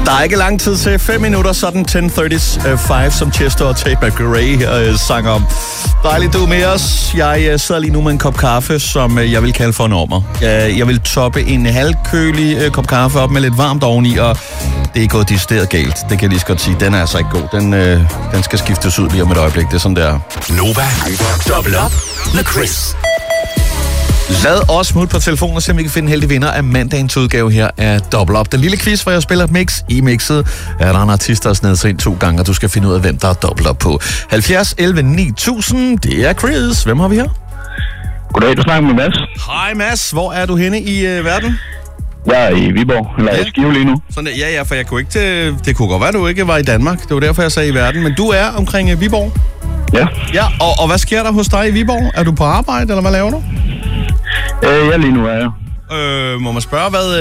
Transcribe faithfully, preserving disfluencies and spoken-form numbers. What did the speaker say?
Der er ikke lang tid til fem minutter, så den ti tredive, som Chester og Tate McRae uh, sang om. Dejligt, du er med os. Jeg uh, sidder lige nu med en kop kaffe, som uh, jeg vil kalde for en ommer. Uh, jeg vil toppe en halvkølig uh, kop kaffe op med lidt varmt oveni, og det er gået decideret galt. Det kan jeg lige så godt sige. Den er altså ikke god. Den, uh, den skal skiftes ud lige om et øjeblik. Det er sådan, der. Nova, dobbelt op med Chris. Lad os smutte på telefonen og se, om vi kan finde en heldig vinder af mandagens udgave her af Double Up. Den lille quiz, hvor jeg spiller et mix. I mixet er der en artist, der er snedet sig ind to gange, og du skal finde ud af, hvem der er Double Up på. halvfjerds elleve ni tusind, det er Chris. Hvem har vi her? Goddag, du snakker med Mads. Hej Mads, hvor er du henne i øh, verden? Jeg er i Viborg, eller ja. i Skive lige nu. Sådan der, ja, ja, for jeg kunne ikke til, det kunne godt være, du ikke var i Danmark. Det var derfor, jeg sagde i verden. Men du er omkring øh, Viborg? Ja. Ja, og, og hvad sker der hos dig i Viborg? Er du på arbejde, eller hvad laver du? Øh, ja, lige nu er jeg. Øh, må man spørge, hvad